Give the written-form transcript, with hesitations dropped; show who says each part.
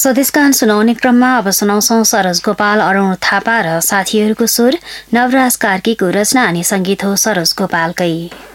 Speaker 1: स्वदेशगान सुनाउने क्रममा अब सुनाउँछौं सरोज गोपाल, अरुण थापा र साथीहरूको स्वर। नवराज कार्कीको रचना अनि संगीत हो सरोज गोपालकै।